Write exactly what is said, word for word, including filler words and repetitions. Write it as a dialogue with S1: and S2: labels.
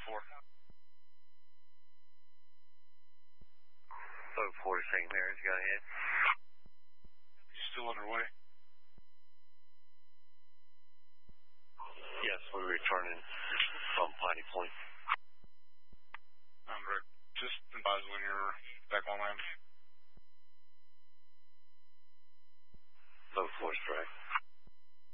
S1: four.
S2: Oh, four to Saint Mary's, go ahead.
S1: You still underway?
S2: Yes, we're returning from Piney Point.
S1: I'm Rick. Just advise when you're back on land.